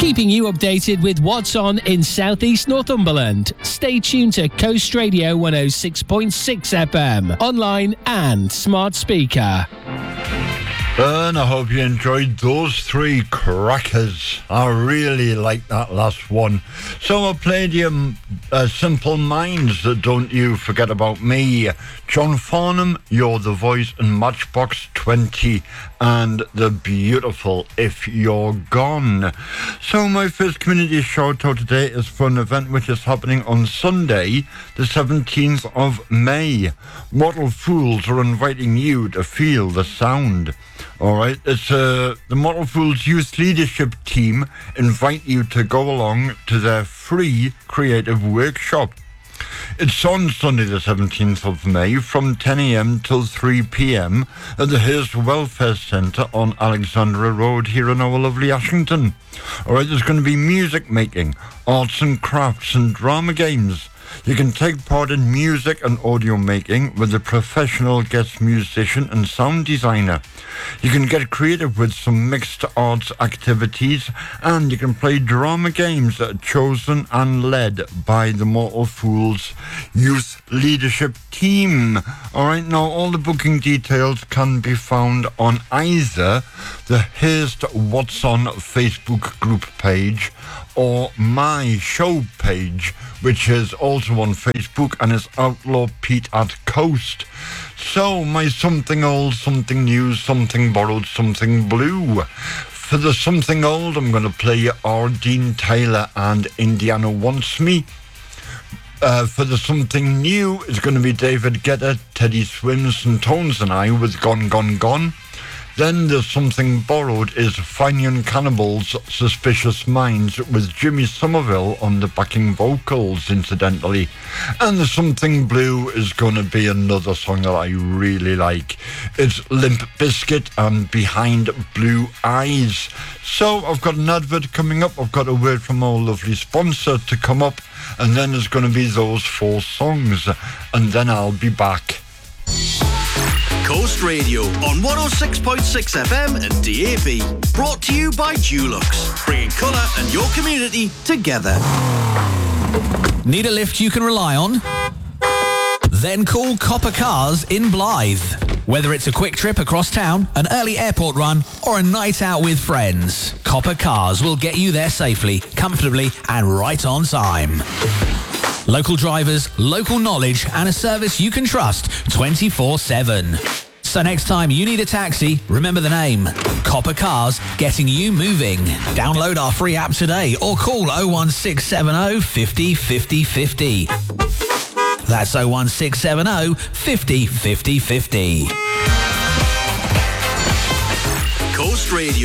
keeping you updated with what's on in southeast Northumberland. Stay tuned to Coast Radio 106.6 FM, online and smart speaker. And I hope you enjoyed those three crackers. I really like that last one. So I played you Simple Minds, Don't You Forget About Me. John Farnham, You're the Voice, and Matchbox 20, and the beautiful If You're Gone. So my first community shout out today is for an event which is happening on Sunday, the 17th of May. Mortal Fools are inviting you to feel the sound. All right, it's the Mortal Fools Youth Leadership Team invite you to go along to their free creative workshop. It's on Sunday the 17th of May from 10 a.m. till 3 p.m. at the Hearst Welfare Centre on Alexandra Road here in our lovely Ashington. All right, there's going to be music making, arts and crafts and drama games. You can take part in music and audio making with a professional guest musician and sound designer. You can get creative with some mixed arts activities, and you can play drama games that are chosen and led by the Mortal Fools Youth Leadership Team. All right, now all the booking details can be found on either the Hearst What's On Facebook group page or my show page, which is also on Facebook and is Outlaw Pete at Coast. So my something old, something new, something borrowed, something blue. For the something old, I'm going to play R. Dean Taylor and Indiana Wants Me. For the something new, it's going to be David Guetta, Teddy Swims and Tones and I with Gone, Gone, Gone. Then there's something borrowed is Finian Cannibals' Suspicious Minds with Jimmy Somerville on the backing vocals, incidentally. And the something blue is going to be another song that I really like. It's Limp Bizkit and Behind Blue Eyes. So I've got an advert coming up. I've got a word from our lovely sponsor to come up. And then there's going to be those four songs. And then I'll be back. Coast Radio on 106.6 FM and DAB. Brought to you by Dulux, bringing colour and your community together. Need a lift you can rely on? Then call Copper Cars in Blythe. Whether it's a quick trip across town, an early airport run, or a night out with friends, Copper Cars will get you there safely, comfortably, and right on time. Local drivers, local knowledge, and a service you can trust 24/7. So next time you need a taxi, remember the name. Copper Cars, getting you moving. Download our free app today or call 01670 50 50 50. That's 01670 50 50 50. Coast Radio.